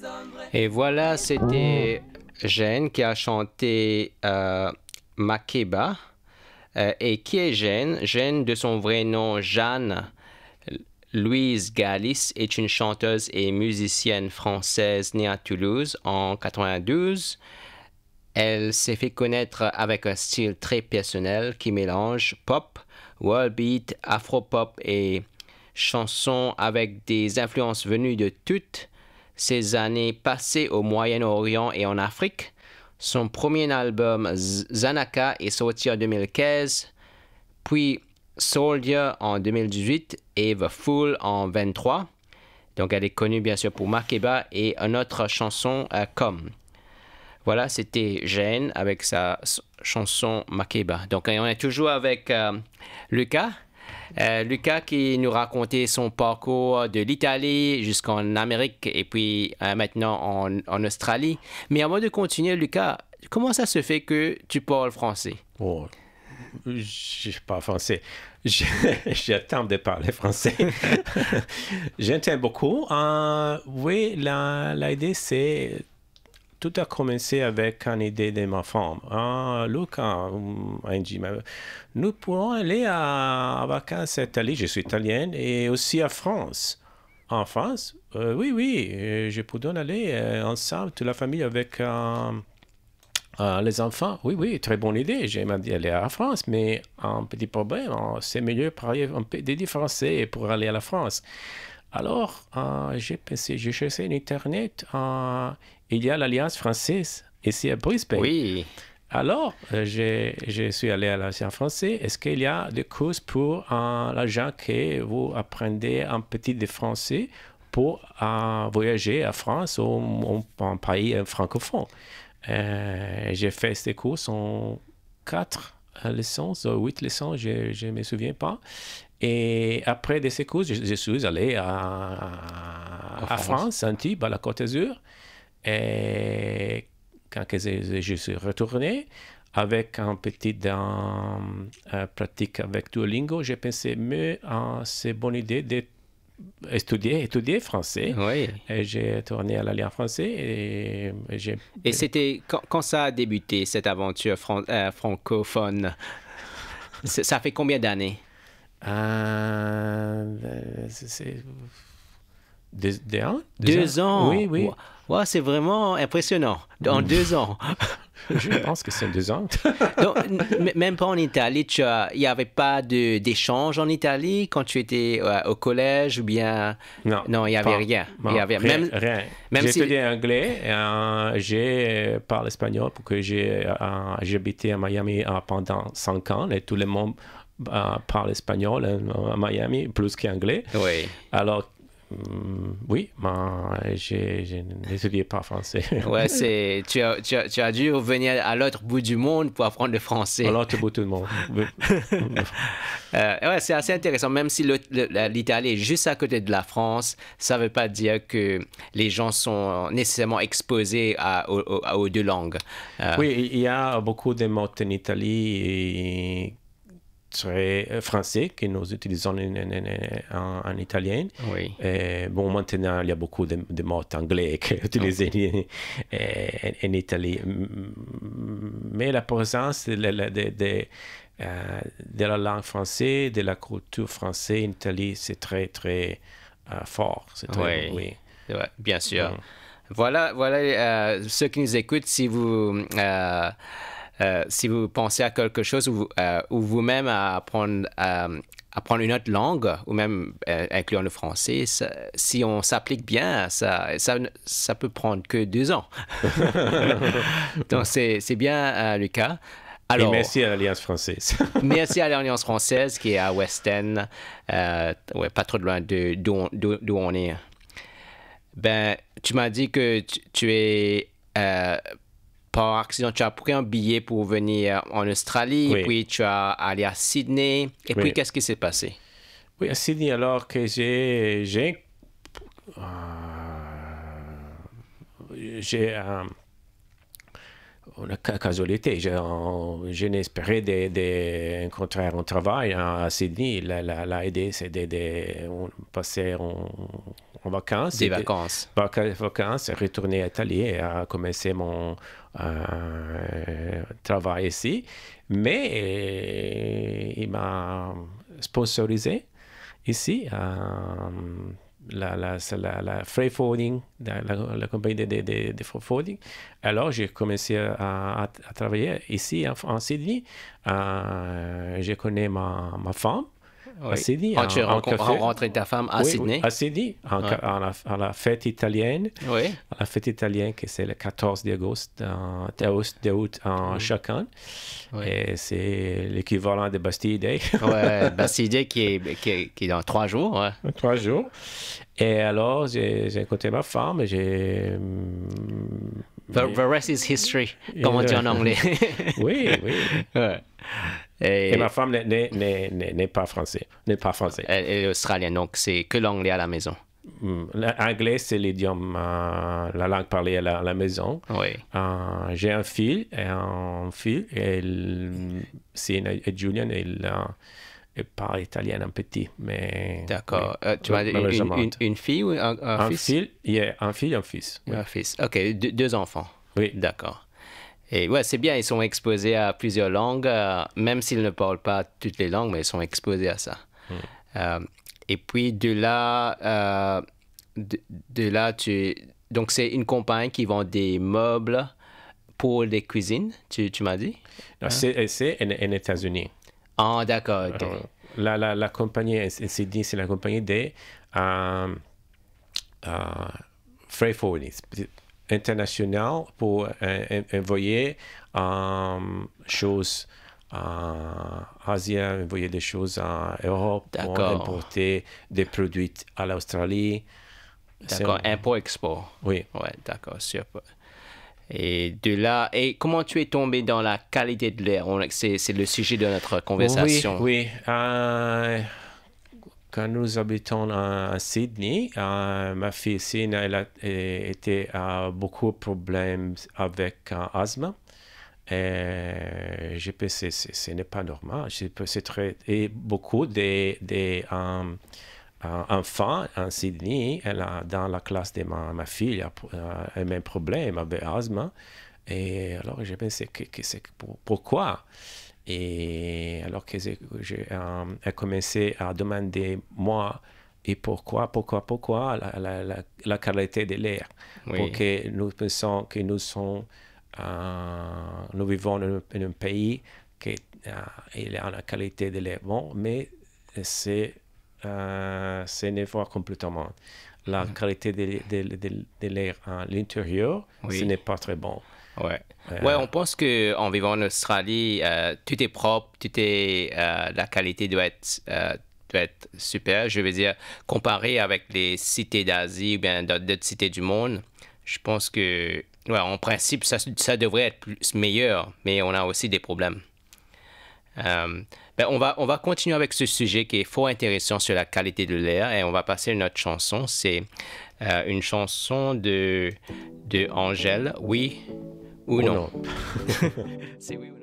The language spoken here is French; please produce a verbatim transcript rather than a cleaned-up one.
Et voilà, c'était Jeanne qui a chanté euh, Makeba. Euh, et qui est Jeanne? Jeanne, de son vrai nom, Jeanne Louise Galis, est une chanteuse et musicienne française née à Toulouse en quatre-vingt-douze. Elle s'est fait connaître avec un style très personnel qui mélange pop, world beat, afro-pop et chansons avec des influences venues de toutes ses années passées au Moyen-Orient et en Afrique. Son premier album, Zanaka, est sorti en deux mille quinze, puis Soldier en deux mille dix-huit et The Fool en deux mille vingt-trois. Donc, elle est connue bien sûr pour Makeba et une autre chanson, euh, Comme. Voilà, c'était Jeanne avec sa chanson Makeba. Donc, on est toujours avec euh, Lucas. Euh, Lucas qui nous racontait son parcours de l'Italie jusqu'en Amérique et puis euh, maintenant en, en Australie. Mais avant de continuer, Lucas, comment ça se fait que tu parles français? Oh, je ne parle pas français. J'attends de parler français. J'entends beaucoup. Euh, oui, l'idée, c'est... Tout a commencé avec une idée de ma femme. Ah, Luca a dit, nous pourrons aller à, à vacances en Italie. Je suis italienne et aussi à France. En France, euh, oui, oui, je pourrais aller euh, ensemble, toute la famille avec euh, euh, les enfants. Oui, oui, très bonne idée. J'aimerais dit aller à la France, mais un petit problème, c'est mieux parler un peu de français pour aller à la France. Alors, euh, j'ai pensé, j'ai cherché sur Internet. Euh, il y a l'Alliance française ici à Brisbane. Oui. Alors, euh, je, je suis allé à l'Alliance française. Est-ce qu'il y a des cours pour euh, l'argent que vous apprenez un petit de français pour euh, voyager à France ou en pays francophone? Euh, j'ai fait ces cours en quatre leçons, ou huit leçons, je ne me souviens pas. Et après de ces cours, je, je suis allé à, à, à France, Antibes, à la Côte d'Azur. Et quand je, je suis retourné, avec un petit euh, euh, pratique avec Duolingo, j'ai pensé, mais euh, c'est une bonne idée d'étudier étudier français. Oui. Et j'ai tourné à l'Alliance française. Et, et, j'ai... et c'était quand, quand ça a débuté, cette aventure fran- euh, francophone? Ça fait combien d'années? Euh, c'est... Deux, deux ans? Deux, deux ans? Oui, oui. Wow, wow, c'est vraiment impressionnant. En mmh. deux ans. Je pense que c'est deux ans. Donc, n- même pas en Italie, il n'y avait pas de, d'échange en Italie quand tu étais euh, au collège ou bien... Non, non, il n'y avait rien. Non, il y avait... rien, même... rien. Même j'ai si... étudié anglais, euh, j'ai parlé espagnol parce que j'ai, euh, j'ai habité à Miami euh, pendant cinq ans et tout le monde euh, parle espagnol euh, à Miami plus qu'anglais. Oui. Alors, oui, mais je n'étudiais pas français. Ouais, c'est, tu, as, tu, as, tu as dû revenir à l'autre bout du monde pour apprendre le français. À l'autre bout du monde, oui. euh, ouais, c'est assez intéressant. Même si le, le, l'Italie est juste à côté de la France, ça ne veut pas dire que les gens sont nécessairement exposés à, aux, aux, aux deux langues. Euh, oui, il y a beaucoup de mots en Italie et... très français que nous utilisons en, en, en, en italien. Oui. Et bon, maintenant, il y a beaucoup de, de mots anglais qui sont utilisés okay. en, en Italie. Mais la présence de, de, de, de, de la langue française, de la culture française en Italie, c'est très, très uh, fort. C'est très, oui. oui. Ouais, bien sûr. Mm. Voilà, voilà euh, ceux qui nous écoutent, si vous... Euh, Euh, si vous pensez à quelque chose ou, euh, ou vous-même à apprendre, euh, apprendre une autre langue, ou même euh, incluant le français, ça, si on s'applique bien, ça, ça, ça peut prendre que deux ans. Donc, c'est, c'est bien, euh, Lucas. Alors, et merci à l'Alliance française. Merci à l'Alliance française qui est à West End, euh, ouais, pas trop loin de, d'où, d'où, d'où on est. Ben, tu m'as dit que tu, tu es... Euh, par accident, tu as pris un billet pour venir en Australie, oui. puis tu as allé à Sydney. Et oui. puis, qu'est-ce qui s'est passé? Oui, à Sydney, alors que j'ai... J'ai, euh, j'ai, euh, une casualité. Je, je n'espérais de, de rencontrer un travail à Sydney. La, la, la idée, c'est de, de passer en, en vacances. Des vacances. De, vacances, retourner à Italie et à commencer mon euh, travail ici. Mais euh, il m'a sponsorisé ici. Euh, La, la, la, la freight forwarding, la, la, la compagnie de, de, de, de freight forwarding. Alors, j'ai commencé à, à, à travailler ici en, en Sydney. Euh, je connais ma, ma femme oui. à Sydney. Oh, tu as rencontré ta femme à oui, Sydney? Oui, à Sydney, en, ouais. à, la, à la fête italienne. Oui. À la fête italienne, que c'est le quatorze août d'août en oui. chaque an. Oui. Et c'est l'équivalent de Bastille Day. Oui, Bastille Day qui est, qui est, qui est dans trois jours. Ouais. Trois jours. Et alors, j'ai, j'ai rencontré ma femme. J'ai... The, the rest is history, comme on dit en anglais. Oui, oui. Ouais. Et, et ma femme n'est, n'est, n'est, n'est pas française. N'est pas française. Elle est australienne, donc c'est que l'anglais à la maison. L'anglais, c'est l'idiome, euh, la langue parlée à la, à la maison. Oui. Euh, j'ai un fils, et un fils, et c'est une, et Julian, il, euh, il parle italien un petit, mais... D'accord. Oui, euh, tu as une, une, une, une fille ou un, un, un fils? Fils, yeah, un fils et un fils. Oui. Un fils. OK, De, deux enfants. Oui. D'accord. Et ouais, c'est bien, ils sont exposés à plusieurs langues, euh, même s'ils ne parlent pas toutes les langues, mais ils sont exposés à ça. Mm. Euh, et puis de là, euh, de, de là, tu... Donc c'est une compagnie qui vend des meubles pour les cuisines, tu, tu m'as dit? Non, hein? C'est, c'est en, en États-Unis. Ah, d'accord, ok. Alors, la, la, la compagnie, c'est dit, c'est la compagnie des euh, euh, freight forwarding international pour euh, envoyer euh, choses en Asie, envoyer des choses en Europe, pour importer des produits à l'Australie. D'accord, import-export. Oui. Ouais, d'accord, super. Et de là, et comment tu es tombé dans la qualité de l'air? C'est, c'est le sujet de notre conversation. Oui, oui. Euh, quand nous habitons à Sydney, euh, ma fille ici, elle a été à beaucoup de problèmes avec euh, asthme. Et je pense que ce n'est pas normal. Je pense c'est très, et beaucoup de, de um, uh, enfants en Sydney, elle a, dans la classe de ma, ma fille, a uh, le même problème avec asthme. Et alors, je pense que, que c'est pour, pourquoi. Et alors que j'ai, j'ai um, commencé à demander, moi, et pourquoi, pourquoi, pourquoi la, la, la, la qualité de l'air. Oui. Pour que nous pensons que nous sommes... Uh, nous vivons dans un, un pays qui uh, il a une qualité de l'air bon, mais c'est, uh, c'est une fois complètement. La mmh. qualité de, de, de, de l'air à l'intérieur, oui. ce n'est pas très bon. Ouais. Euh, ouais, on pense qu'en vivant en Australie, euh, tout est propre, tout est, euh, la qualité doit être, euh, doit être super. Je veux dire, comparé avec les cités d'Asie ou bien d'autres cités du monde, je pense que ouais, en principe, ça, ça devrait être plus meilleur, mais on a aussi des problèmes. Euh, ben on, va, on va continuer avec ce sujet qui est fort intéressant sur la qualité de l'air et on va passer à une autre chanson. C'est euh, une chanson de, de Angèle, oui ou non? non. C'est oui ou non?